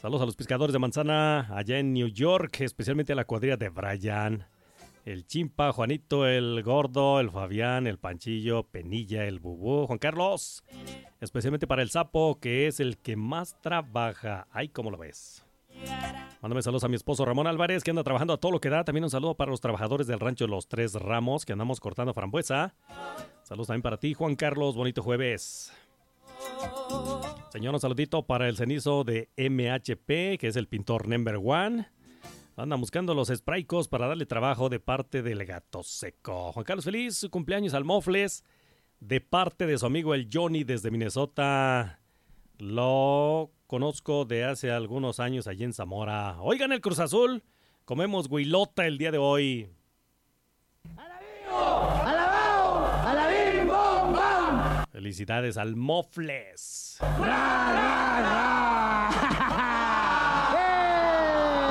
Saludos a los pescadores de manzana allá en New York, especialmente a la cuadrilla de Brian, el Chimpa, Juanito, el Gordo, el Fabián, el Panchillo, Penilla, el Bubú, Juan Carlos, especialmente para el Sapo, que es el que más trabaja. Ay, ¿cómo lo ves? Mándame saludos a mi esposo Ramón Álvarez, que anda trabajando a todo lo que da. También un saludo para los trabajadores del rancho Los Tres Ramos, que andamos cortando frambuesa. Saludos también para ti, Juan Carlos. Bonito jueves. Señor, un saludito para el cenizo de MHP, que es el pintor number one. Anda buscando los spraicos para darle trabajo de parte del Gato Seco. Juan Carlos, feliz cumpleaños al Mofles, de parte de su amigo el Johnny desde Minnesota. Lo conozco de hace algunos años allí en Zamora. Oigan, el Cruz Azul, comemos huilota el día de hoy. ¡Alabao! ¡Alabim! ¡Bom! ¡Bom! Felicidades al Mofles. ¡Ra, ra, ra!